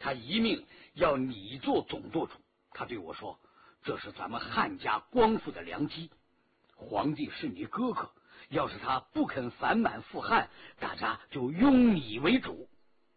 他一命要你做总舵主。他对我说，这是咱们汉家光复的良机，皇帝是你哥哥，要是他不肯反满复汉，大家就拥你为主。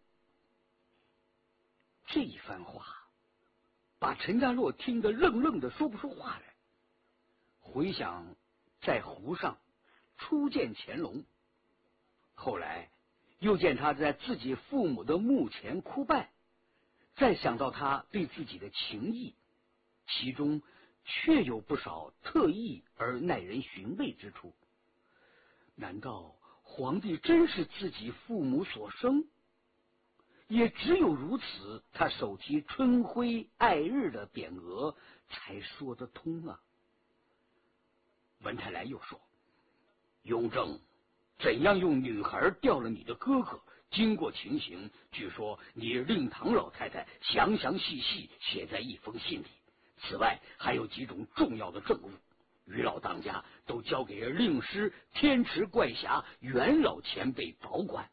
这一番话把陈家洛听得愣愣的说不出话来。回想在湖上初见乾隆，后来又见他在自己父母的墓前哭拜，再想到他对自己的情谊，其中确有不少特异而耐人寻味之处。难道皇帝真是自己父母所生？也只有如此，他手提春晖爱日的匾额才说得通啊。文太来又说，雍正怎样用女孩钓了你的哥哥，经过情形，据说你令唐老太太详详细细写在一封信里。此外还有几种重要的政务，于老当家都交给令师天池怪侠袁老前辈保管。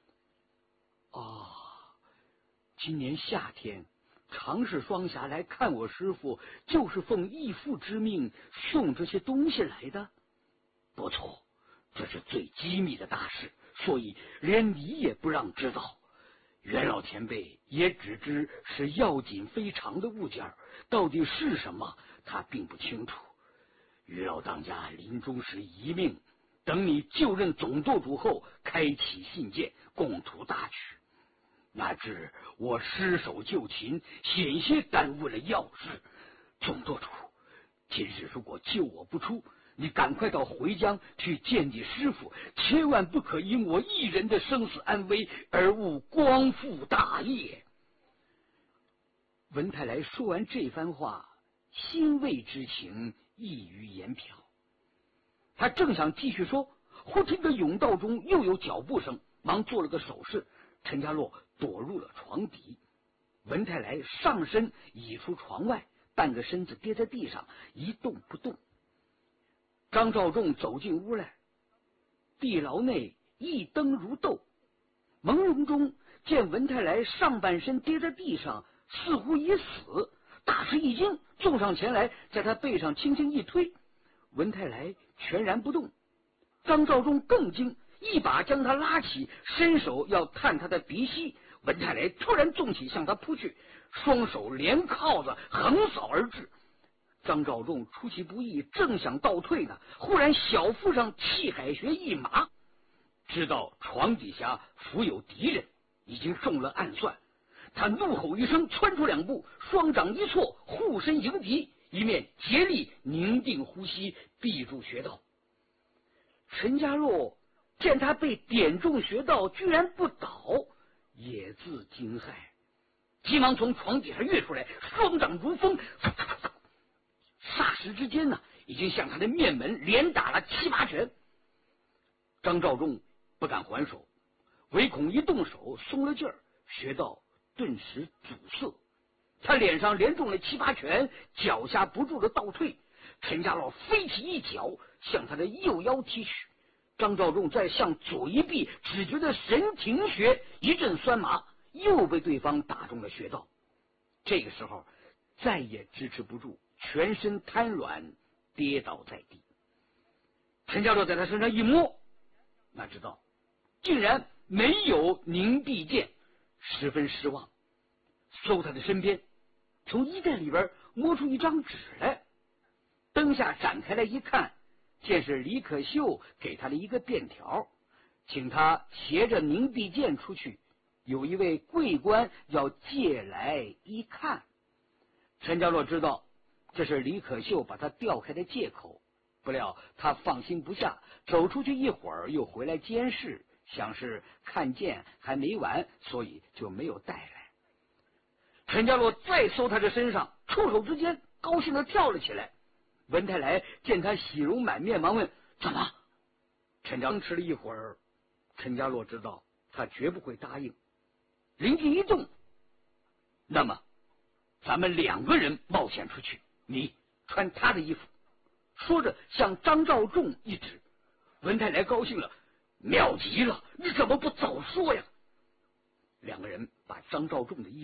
今年夏天常侍双侠来看我师父，就是奉义父之命送这些东西来的。不错，这是最机密的大事，所以连你也不让知道。袁老前辈也只知是要紧非常的物件，到底是什么他并不清楚。于老当家临终时遗命，等你就任总舵主后，开启信件，共图大举。哪知我失手就擒，险些耽误了要事。总舵主，今日如果救我不出，你赶快到回江去见你师父，千万不可因我一人的生死安危而误光复大业。文太来说完这番话，欣慰之情溢于言表。他正想继续说，忽听得甬道中又有脚步声，忙做了个手势。陈家洛躲入了床底，文太来上身倚出床外，半个身子跌在地上，一动不动。张召仲走进屋来，地牢内一灯如豆，朦胧中见文太来上半身跌在地上，似乎已死，大吃一惊，纵上前来，在他背上轻轻一推，文太来全然不动。张召仲更惊，一把将他拉起，伸手要探他的鼻息。文太来突然纵起向他扑去，双手连铐子横扫而至。张召仲出其不意，正想倒退呢，忽然小腹上气海穴一麻，知道床底下伏有敌人，已经中了暗算。他怒吼一声，窜出两步，双掌一错，护身迎敌，一面竭力凝定呼吸，闭住穴道。陈家洛见他被点中穴道居然不倒，也自惊骇，急忙从床底下跃出来，双掌如风，霎时之间呢，已经向他的面门连打了7、8拳。张召仲不敢还手，唯恐一动手松了劲儿，穴道顿时阻塞。他脸上连中了7、8拳，脚下不住的倒退。陈家洛飞起一脚向他的右腰踢去。张召仲再向左一臂，只觉得神庭穴一阵酸麻，又被对方打中了穴道。这个时候再也支持不住，全身瘫软，跌倒在地。陈家洛在他身上一摸，哪知道竟然没有凝碧剑，十分失望。搜他的身边，从衣袋里边摸出一张纸来，灯下展开来一看，见是李可秀给他的一个便条，请他携着凝碧剑出去，有一位贵官要借来一看。陈家洛知道这是李可秀把他调开的借口，不料他放心不下，走出去一会儿又回来监视，想是看剑还没完，所以就没有带来。陈家洛再搜他的身上，触手之间高兴的跳了起来。文太来见他喜容满面，忙问怎么？陈家迟了一会儿，陈家洛知道他绝不会答应，灵机一动，那么咱们2个人冒险出去，你穿他的衣服。说着向张召仲一指。文太来高兴了，妙极了，你怎么不早说呀？2个人把张召仲的衣服